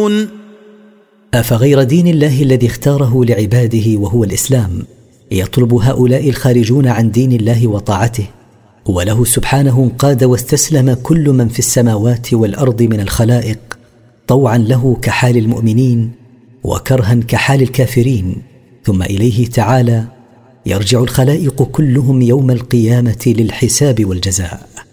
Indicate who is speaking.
Speaker 1: يعملون.
Speaker 2: أفغير دين الله الذي اختاره لعباده وهو الإسلام يطلب هؤلاء الخارجون عن دين الله وطاعته، وله سبحانه انقاد واستسلم كل من في السماوات والأرض من الخلائق، طوعا له كحال المؤمنين وكرها كحال الكافرين، ثم إليه تعالى يرجع الخلائق كلهم يوم القيامة للحساب والجزاء.